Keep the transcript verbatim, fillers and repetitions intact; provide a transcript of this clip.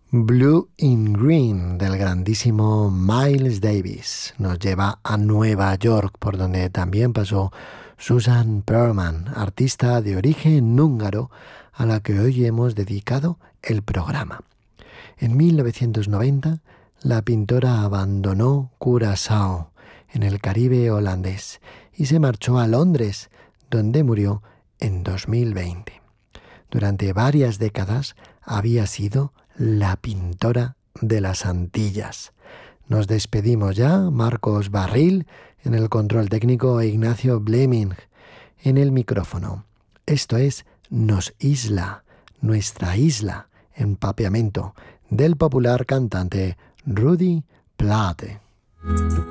Blue in Green del grandísimo Miles Davis nos lleva a Nueva York, por donde también pasó Susan Perlman, artista de origen húngaro a la que hoy hemos dedicado el programa. En mil novecientos noventa, la pintora abandonó Curazao, en el Caribe holandés, y se marchó a Londres, donde murió en dos mil veinte. Durante varias décadas había sido la pintora de las Antillas. Nos despedimos ya, Marcos Barril en el control técnico e Ignacio Bleming en el micrófono. Esto es Nos Isla, nuestra isla, empapeamiento, del popular cantante Rudy Plate.